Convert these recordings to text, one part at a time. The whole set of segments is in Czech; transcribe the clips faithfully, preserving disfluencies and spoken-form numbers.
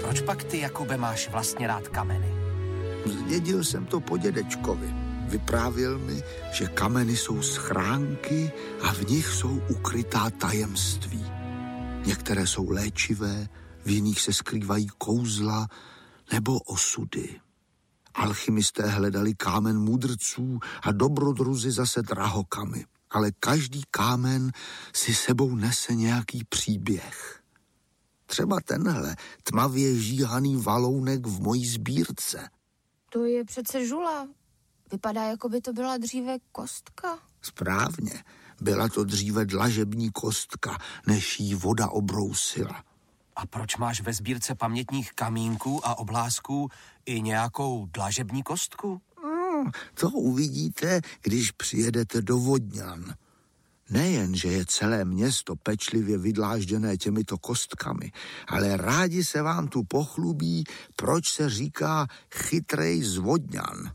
proč pak ty, Jakube, máš vlastně rád kameny? Zdědil jsem to po dědečkovi. Vyprávěl mi, že kameny jsou schránky a v nich jsou ukrytá tajemství. Některé jsou léčivé, v jiných se skrývají kouzla nebo osudy. Alchymisté hledali kámen mudrců a dobrodruzi zase drahokamy. Ale každý kámen si sebou nese nějaký příběh. Třeba tenhle tmavě žíhaný valounek v mojí sbírce. To je přece žula. Vypadá, jako by to byla dříve kostka. Správně, byla to dříve dlažební kostka, než jí voda obrousila. A proč máš ve sbírce pamětních kamínků a oblázků i nějakou dlažební kostku? Hmm, to uvidíte, když přijedete do Vodňan. Nejen, že je celé město pečlivě vydlážděné těmito kostkami, ale rádi se vám tu pochlubí, proč se říká chytrej z Vodňan.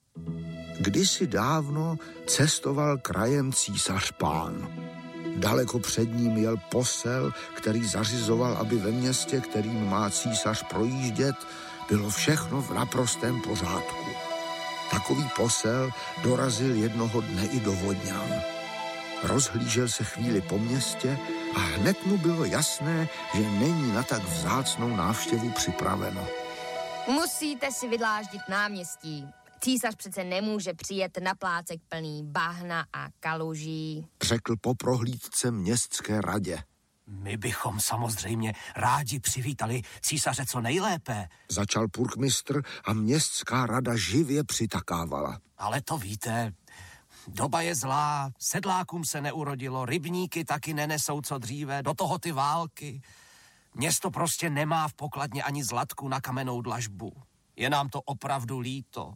Kdysi dávno cestoval krajem císař Pán. Daleko před ním jel posel, který zařizoval, aby ve městě, kterým má císař projíždět, bylo všechno v naprostém pořádku. Takový posel dorazil jednoho dne i do Vodňan. Rozhlížel se chvíli po městě a hned mu bylo jasné, že není na tak vzácnou návštěvu připraveno. Musíte si vydláždit náměstí. Císař přece nemůže přijet na plácek plný bahna a kaluží, řekl po prohlídce městské radě. My bychom samozřejmě rádi přivítali císaře co nejlépe. Začal purkmistr a městská rada živě přitakávala. Ale to víte, doba je zlá, sedlákům se neurodilo, rybníky taky nenesou co dříve, do toho ty války. Město prostě nemá v pokladně ani zlatku na kamennou dlažbu. Je nám to opravdu líto.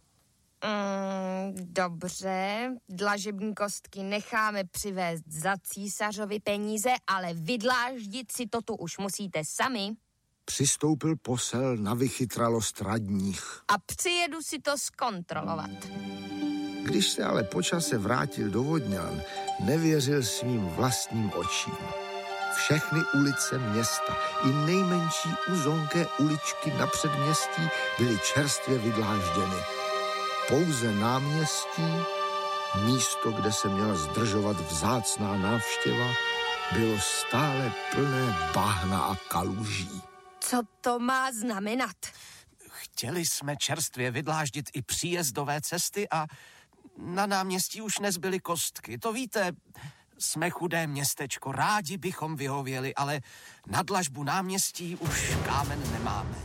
Mm, dobře, dlažební kostky necháme přivést za císařovi peníze, ale vydláždit si to tu už musíte sami. Přistoupil posel na vychytralost radních. A přijedu si to zkontrolovat. Když se ale po čase vrátil do Vodňan, nevěřil svým vlastním očím. Všechny ulice města, i nejmenší uzonké uličky na předměstí byly čerstvě vydlážděny. Pouze náměstí, místo, kde se měla zdržovat vzácná návštěva, bylo stále plné bahna a kaluží. Co to má znamenat? Chtěli jsme čerstvě vydláždit i příjezdové cesty a na náměstí už nezbyly kostky. To víte, jsme chudé městečko, rádi bychom vyhověli, ale na dlažbu náměstí už kámen nemáme.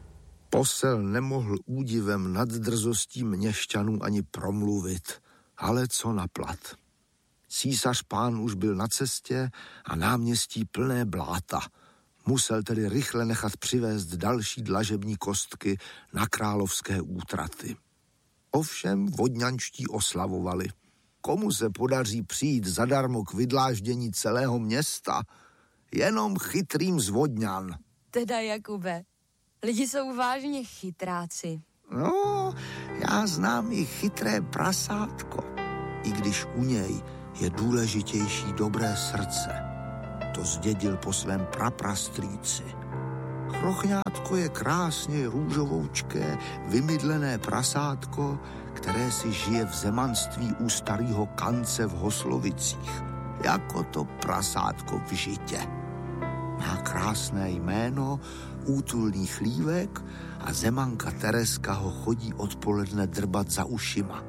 Posel nemohl údivem nad drzostí měšťanů ani promluvit, ale co na plat. Císař Pán už byl na cestě a náměstí plné bláta. Musel tedy rychle nechat přivést další dlažební kostky na královské útraty. Ovšem vodňanští oslavovali. Komu se podaří přijít zadarmo k vydláždění celého města? Jenom chytrým z Vodňan. Teda, Jakube, lidi jsou vážně chytráci. No, já znám i chytré prasátko, i když u něj je důležitější dobré srdce. To zdědil po svém praprastrýci. Chrochňátko je krásně růžovoučké, vymydlené prasátko, které si žije v zemanství u starého kance v Hoslovicích, jako to prasátko v žitě. Má krásné jméno, útulný chlívek a zemanka Tereska ho chodí odpoledne drbat za ušima.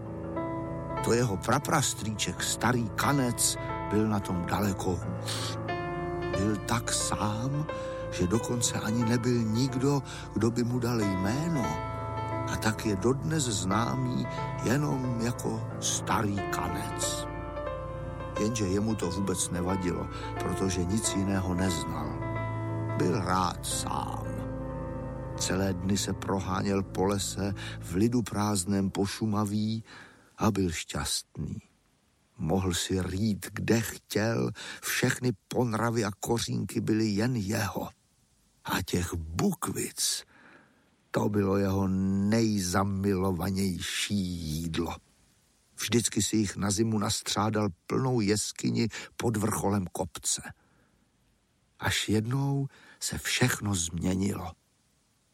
To jeho praprastrýček, starý kanec, byl na tom daleko hůř. Byl tak sám, že dokonce ani nebyl nikdo, kdo by mu dal jméno. A tak je dodnes známý jenom jako starý kanec. Jenže jemu to vůbec nevadilo, protože nic jiného neznal. Byl rád sám. Celé dny se proháněl po lese v lidu prázdném pošumaví a byl šťastný. Mohl si rýt, kde chtěl, všechny ponravy a kořínky byly jen jeho. A těch bukvic, to bylo jeho nejzamilovanější jídlo. Vždycky si jich na zimu nastřádal plnou jeskyni pod vrcholem kopce. Až jednou se všechno změnilo.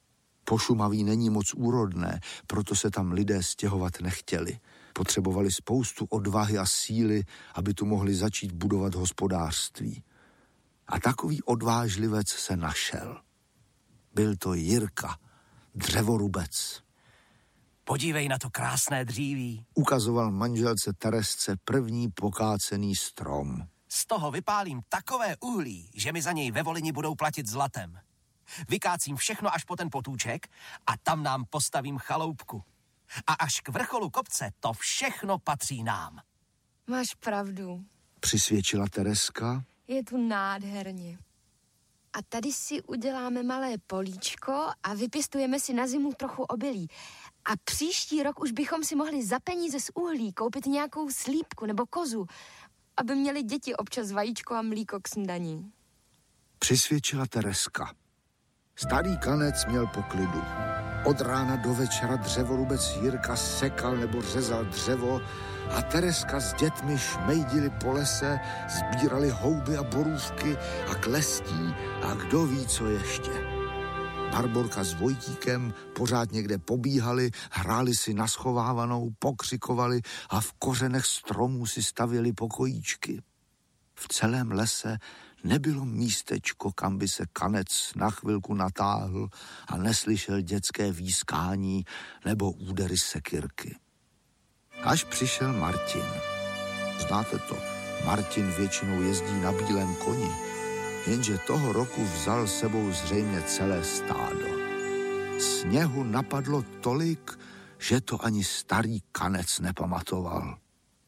Pošumaví není moc úrodné, proto se tam lidé stěhovat nechtěli. Potřebovali spoustu odvahy a síly, aby tu mohli začít budovat hospodářství. A takový odvážlivec se našel. Byl to Jirka, dřevorubec. Podívej na to krásné dříví. Ukazoval manželce Teresce první pokácený strom. Z toho vypálím takové uhlí, že mi za něj ve Volyni budou platit zlatem. Vykácím všechno až po ten potůček a tam nám postavím chaloupku. A až k vrcholu kopce to všechno patří nám. Máš pravdu. Přisvědčila Tereska. Je tu nádherně. A tady si uděláme malé políčko a vypěstujeme si na zimu trochu obilí. A příští rok už bychom si mohli za peníze z uhlí koupit nějakou slípku nebo kozu, aby měli děti občas vajíčko a mlíko k snídani. Přisvědčila Tereska. Starý Kanec měl poklidu. Od rána do večera dřevorubec Jirka sekal nebo řezal dřevo a Tereska s dětmi šmejdili po lese, sbírali houby a borůvky a klestí a kdo ví, co ještě. Barborka s Vojtíkem pořád někde pobíhali, hráli si na schovávanou, pokřikovali a v kořenech stromů si stavěli pokojíčky. V celém lese nebylo místečko, kam by se Kanec na chvilku natáhl a neslyšel dětské výskání nebo údery sekyrky. Až přišel Martin. Znáte to, Martin většinou jezdí na bílém koni, jenže toho roku vzal sebou zřejmě celé stádo. Sněhu napadlo tolik, že to ani starý Kanec nepamatoval.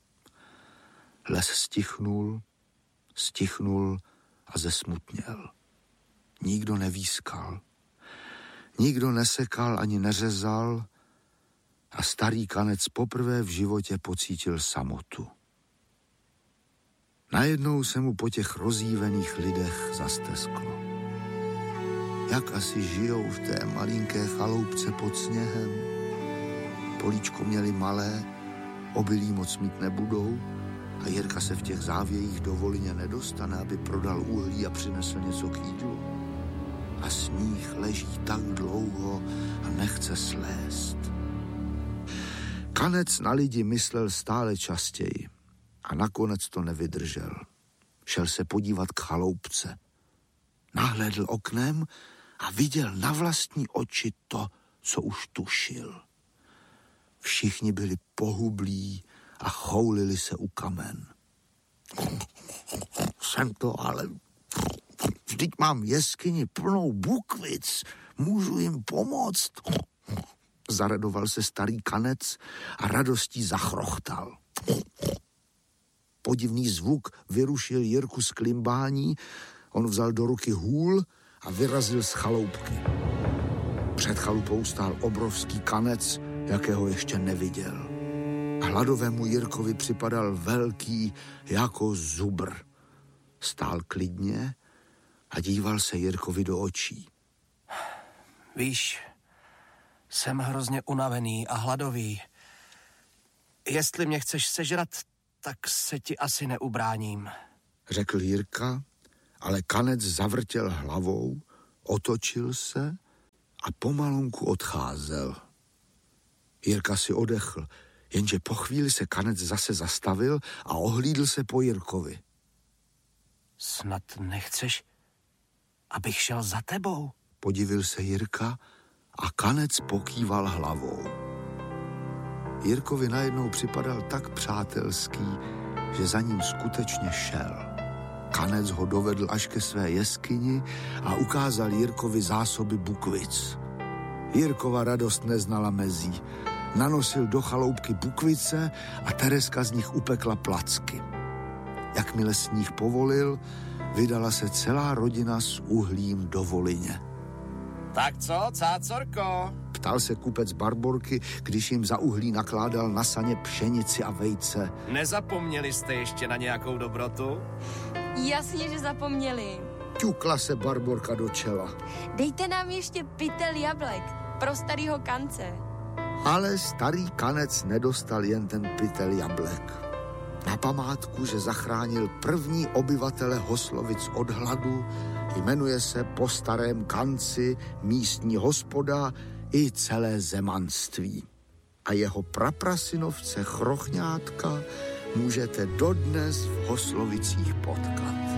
Les stichnul, stichnul a zesmutněl. Nikdo nevýskal, nikdo nesekal ani neřezal a starý Kanec poprvé v životě pocítil samotu. Najednou se mu po těch rozjívených lidech zastesklo. Jak asi žijou v té malinké chaloupce pod sněhem? Políčko měli malé, obilí moc mít nebudou a Jirka se v těch závějích do Volyně nedostane, aby prodal uhlí a přinesl něco k jídlu. A sníh leží tak dlouho a nechce slézt. Kanec na lidi myslel stále častěji a nakonec to nevydržel. Šel se podívat k chaloupce. Nahlédl oknem a viděl na vlastní oči to, co už tušil. Všichni byli pohublí a choulili se u kamen. Jsem to ale... Vždyť mám jeskyni plnou bukvic. Můžu jim pomoct? Zaradoval se starý Kanec a radostí zachrochtal. Podivný zvuk vyrušil Jirku z klimbání, on vzal do ruky hůl a vyrazil z chaloupky. Před chalupou stál obrovský Kanec, jakého ještě neviděl. Hladovému Jirkovi připadal velký jako zubr. Stál klidně a díval se Jirkovi do očí. Víš, jsem hrozně unavený a hladový. Jestli mě chceš sežrat, tak se ti asi neubráním, řekl Jirka, ale Kanec zavrtěl hlavou, otočil se a pomalonku odcházel. Jirka si odechl, jenže po chvíli se Kanec zase zastavil a ohlídl se po Jirkovi. Snad nechceš, abych šel za tebou? Podivil se Jirka a Kanec pokýval hlavou. Jirkovi najednou připadal tak přátelský, že za ním skutečně šel. Kanec ho dovedl až ke své jeskyni a ukázal Jirkovi zásoby bukvic. Jirkova radost neznala mezí. Nanosil do chaloupky bukvice a Tereska z nich upekla placky. Jakmile sníh povolil, vydala se celá rodina s uhlím do Volyně. Tak co, cácorko? Ptal se kupec Barborky, když jim za uhlí nakládal na saně pšenici a vejce. Nezapomněli jste ještě na nějakou dobrotu? Jasně, že zapomněli. Ťukla se Barborka do čela. Dejte nám ještě pytel jablek pro starýho Kance. Ale starý Kanec nedostal jen ten pytel jablek. Na památku, že zachránil první obyvatele Hoslovic od hladu, Jmenuje se po starém kanci místní hospoda i celé zemanství. A jeho praprasinovce Chrochňátka můžete dodnes v Hoslovicích potkat.